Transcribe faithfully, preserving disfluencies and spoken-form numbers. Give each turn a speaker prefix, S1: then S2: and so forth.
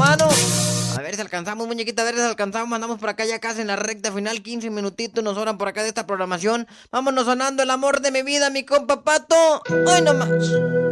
S1: mano. A ver si alcanzamos, muñequita, a ver si alcanzamos. Andamos por acá ya casi en la recta final. quince minutitos nos sobran por acá de esta programación. Vámonos sonando el amor de mi vida, mi compa Pato. Hoy nomás.